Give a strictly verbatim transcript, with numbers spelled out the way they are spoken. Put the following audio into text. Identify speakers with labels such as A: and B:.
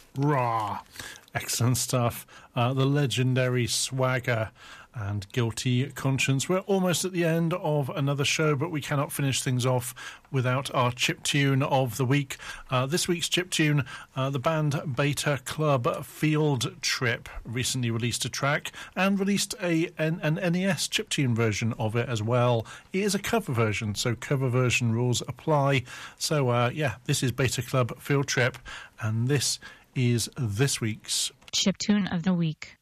A: Rah! Excellent stuff. Uh, the legendary Swagger and Guilty Conscience. We're almost at the end of another show, but we cannot finish things off without our chiptune of the week. Uh, this week's chiptune, uh, the band Beta Club Field Trip recently released a track and released a an, an N E S chiptune version of it as well. It is a cover version, so cover version rules apply. So, uh, yeah, this is Beta Club Field Trip, and this is this week's
B: chiptune of the week.